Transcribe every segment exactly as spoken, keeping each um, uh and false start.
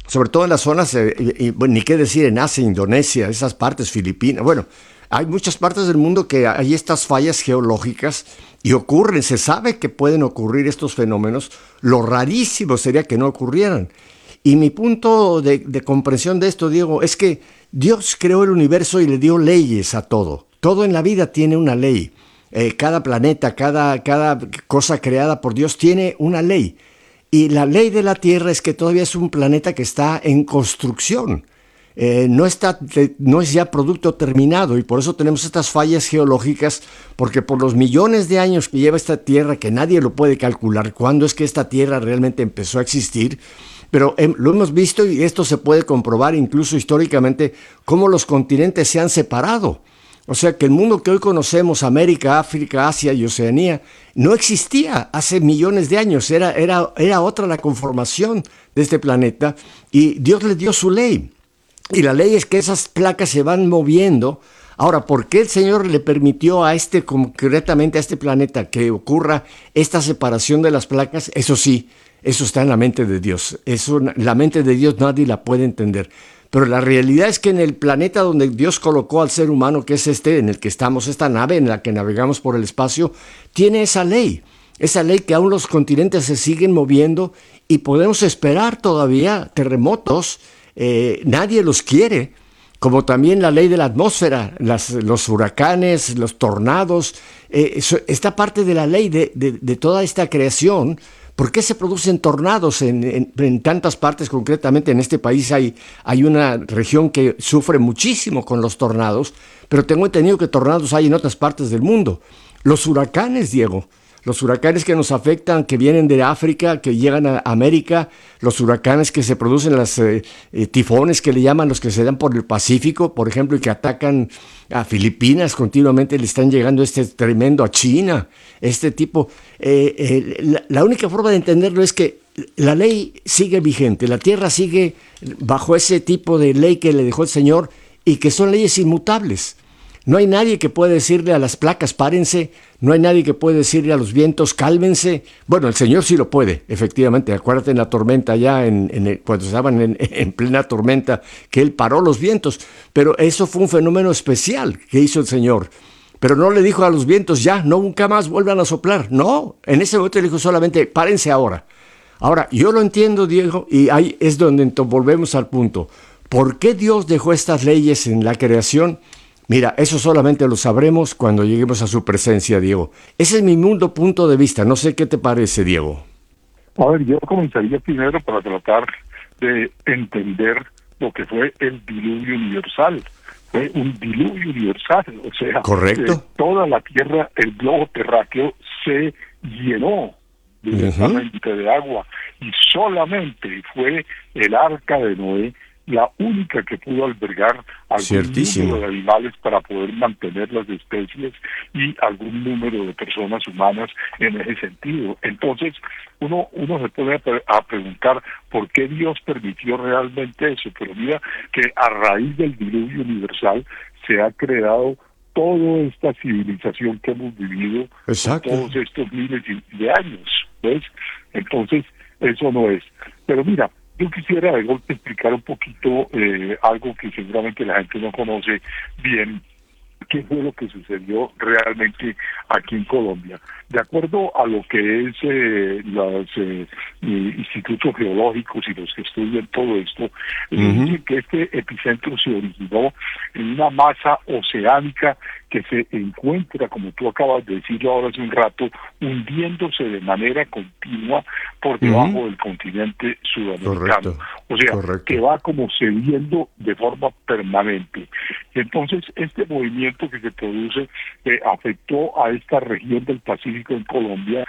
sobre todo en las zonas, eh, y, y, bueno, ni qué decir en Asia, Indonesia, esas partes, Filipinas, bueno, hay muchas partes del mundo que hay estas fallas geológicas y ocurren, se sabe que pueden ocurrir estos fenómenos, lo rarísimo sería que no ocurrieran. Y mi punto de, de comprensión de esto, Diego, es que Dios creó el universo y le dio leyes a todo. Todo en la vida tiene una ley. Eh, cada planeta, cada, cada cosa creada por Dios tiene una ley. Y la ley de la Tierra es que todavía es un planeta que está en construcción. Eh, no, está, no es ya producto terminado y por eso tenemos estas fallas geológicas, porque por los millones de años que lleva esta Tierra, que nadie lo puede calcular, cuándo es que esta Tierra realmente empezó a existir, pero eh, lo hemos visto y esto se puede comprobar incluso históricamente, cómo los continentes se han separado. O sea que el mundo que hoy conocemos, América, África, Asia y Oceanía, no existía hace millones de años, era, era, era otra la conformación de este planeta y Dios le dio su ley. Y la ley es que esas placas se van moviendo. Ahora, ¿por qué el Señor le permitió a este, concretamente a este planeta, que ocurra esta separación de las placas? Eso sí, eso está en la mente de Dios. Eso, la mente de Dios nadie la puede entender. Pero la realidad es que en el planeta donde Dios colocó al ser humano, que es este, en el que estamos, esta nave en la que navegamos por el espacio, tiene esa ley. Esa ley que aún los continentes se siguen moviendo y podemos esperar todavía terremotos. Eh, nadie los quiere, como también la ley de la atmósfera, las, los huracanes, los tornados, eh, eso, esta parte de la ley de, de, de toda esta creación. ¿Por qué se producen tornados en, en, en tantas partes? Concretamente en este país hay, hay una región que sufre muchísimo con los tornados, pero tengo entendido que tornados hay en otras partes del mundo. Los huracanes, Diego, los huracanes que nos afectan, que vienen de África, que llegan a América, los huracanes que se producen, los eh, eh, tifones que le llaman, los que se dan por el Pacífico, por ejemplo, y que atacan a Filipinas continuamente, le están llegando este tremendo a China, este tipo. Eh, eh, la, la única forma de entenderlo es que la ley sigue vigente, la tierra sigue bajo ese tipo de ley que le dejó el Señor y que son leyes inmutables. No hay nadie que pueda decirle a las placas, párense, no hay nadie que pueda decirle a los vientos, cálmense. Bueno, el Señor sí lo puede, efectivamente. Acuérdate en la tormenta ya, en, en el, cuando estaban en, en plena tormenta, que Él paró los vientos. Pero eso fue un fenómeno especial que hizo el Señor. Pero no le dijo a los vientos, ya, no, nunca más vuelvan a soplar. No, en ese momento le dijo solamente, párense ahora. Ahora, yo lo entiendo, Diego, y ahí es donde entonces volvemos al punto. ¿Por qué Dios dejó estas leyes en la creación? Mira, eso solamente lo sabremos cuando lleguemos a su presencia, Diego. Ese es mi mundo punto de vista. No sé qué te parece, Diego. A ver, yo comenzaría primero para tratar de entender lo que fue el diluvio universal. Fue un diluvio universal, o sea, correcto. Eh, toda la tierra, el globo terráqueo se llenó directamente uh-huh. de agua y solamente fue el arca de Noé la única que pudo albergar algún número de animales para poder mantener las especies y algún número de personas humanas en ese sentido. Entonces, uno uno se puede a preguntar por qué Dios permitió realmente eso, pero mira que a raíz del diluvio universal se ha creado toda esta civilización que hemos vivido por todos estos miles de años, ¿ves? Entonces, eso no es. Pero mira, yo quisiera de golpe explicar un poquito eh, algo que seguramente la gente no conoce bien, qué fue lo que sucedió realmente aquí en Colombia. De acuerdo a lo que es eh, los eh, institutos geológicos y los que estudian todo esto, uh-huh. dicen que este epicentro se originó en una masa oceánica que se encuentra, como tú acabas de decirlo ahora hace un rato, hundiéndose de manera continua por debajo uh-huh. del continente sudamericano. Correcto. O sea, Correcto. que va como cediendo de forma permanente. Entonces, este movimiento que se produce eh, afectó a esta región del Pacífico en Colombia,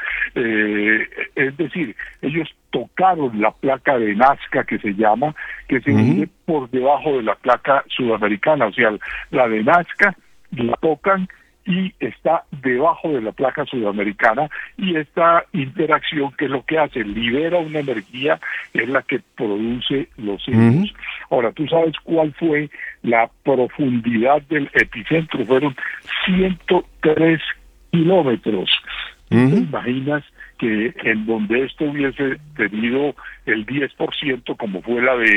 eh, es decir, ellos tocaron la placa de Nazca, que se llama, que se hunde uh-huh. por debajo de la placa sudamericana, o sea, la de Nazca la tocan y está debajo de la placa sudamericana, y esta interacción, que es lo que hace, libera una energía, es la que produce los sismos. Uh-huh. Ahora, ¿tú sabes cuál fue la profundidad del epicentro? Fueron ciento tres kilómetros. Uh-huh. ¿Te imaginas que en donde esto hubiese tenido el diez por ciento, como fue la de